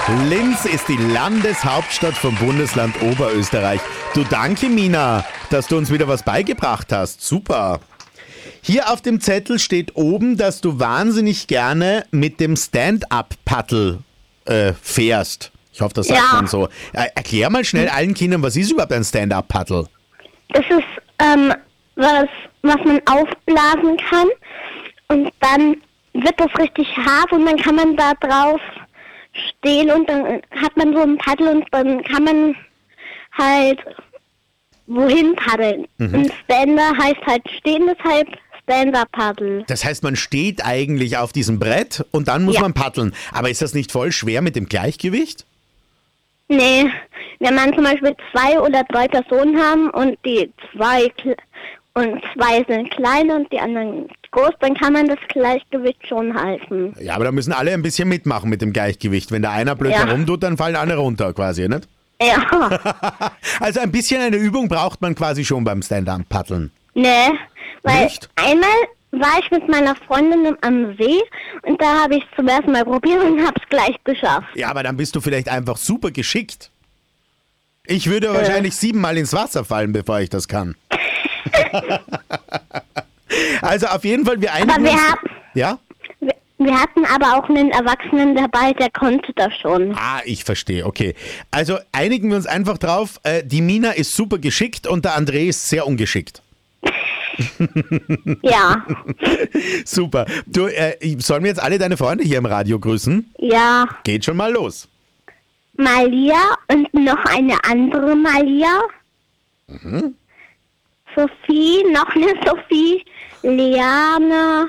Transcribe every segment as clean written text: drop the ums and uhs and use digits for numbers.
Linz ist die Landeshauptstadt vom Bundesland Oberösterreich. Du, danke Mina, dass du uns wieder was beigebracht hast. Super. Hier auf dem Zettel steht oben, dass du wahnsinnig gerne mit dem Stand-Up-Paddle fährst. Ich hoffe, das sagt man so. Erklär mal schnell allen Kindern, was ist überhaupt ein Stand-Up-Paddle? Das ist was man aufblasen kann und dann wird das richtig hart und dann kann man da drauf stehen und dann hat man so ein Paddel und dann kann man halt wohin paddeln. Und Stand-up heißt halt stehen, deshalb Stand-up-Paddle. Das heißt, man steht eigentlich auf diesem Brett und dann muss man paddeln. Aber ist das nicht voll schwer mit dem Gleichgewicht? Nee, wenn man zum Beispiel 2 oder 3 Personen haben und die zwei sind klein und die anderen groß, dann kann man das Gleichgewicht schon halten. Ja, aber da müssen alle ein bisschen mitmachen mit dem Gleichgewicht. Wenn da einer blöd herumtut, dann fallen alle runter quasi, nicht? Ja. Also ein bisschen eine Übung braucht man quasi schon beim Stand-Up-Paddeln. Nee, weil Nicht? einmal war ich mit meiner Freundin am See und da habe ich es zum ersten Mal probiert und habe es gleich geschafft. Ja, aber dann bist du vielleicht einfach super geschickt. Ich würde wahrscheinlich 7-mal ins Wasser fallen, bevor ich das kann. Also auf jeden Fall, wir einigen uns... Ja? Wir hatten aber auch einen Erwachsenen dabei, der konnte das schon. Ah, ich verstehe, okay. Also einigen wir uns einfach drauf, die Mina ist super geschickt und der André ist sehr ungeschickt. Ja. Super. Du, sollen wir jetzt alle deine Freunde hier im Radio grüßen? Ja. Geht schon mal los. Malia und noch eine andere Malia. Sophie, noch eine Sophie. Leana.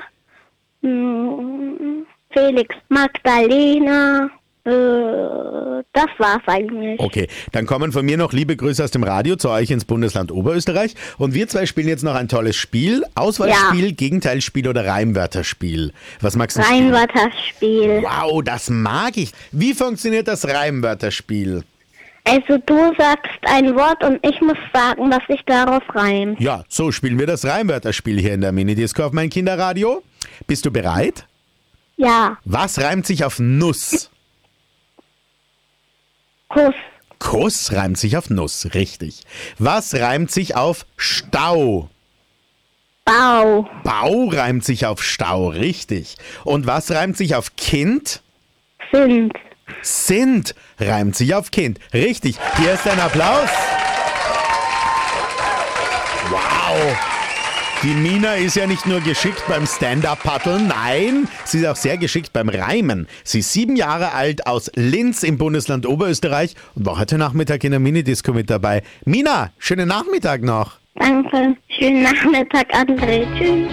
Felix, Magdalena. Das war's eigentlich. Okay, dann kommen von mir noch liebe Grüße aus dem Radio zu euch ins Bundesland Oberösterreich. Und wir zwei spielen jetzt noch ein tolles Spiel. Auswahlspiel, Gegenteilspiel oder Reimwörterspiel. Was magst du spielen? Reimwörterspiel. Wow, das mag ich. Wie funktioniert das Reimwörterspiel? Also du sagst ein Wort und ich muss sagen, was sich darauf reimt. Ja, so spielen wir das Reimwörterspiel hier in der Minidisco auf mein Kinderradio. Bist du bereit? Ja. Was reimt sich auf Nuss? Kuss. Kuss reimt sich auf Nuss, richtig. Was reimt sich auf Stau? Bau. Bau reimt sich auf Stau, richtig. Und was reimt sich auf Kind? Sind. Sind reimt sich auf Kind, richtig. Hier ist ein Applaus. Wow. Die Mina ist ja nicht nur geschickt beim Stand-Up-Paddeln, nein, sie ist auch sehr geschickt beim Reimen. Sie ist 7 Jahre alt, aus Linz im Bundesland Oberösterreich und war heute Nachmittag in der Minidisco mit dabei. Mina, schönen Nachmittag noch. Danke. Schönen Nachmittag, André. Tschüss.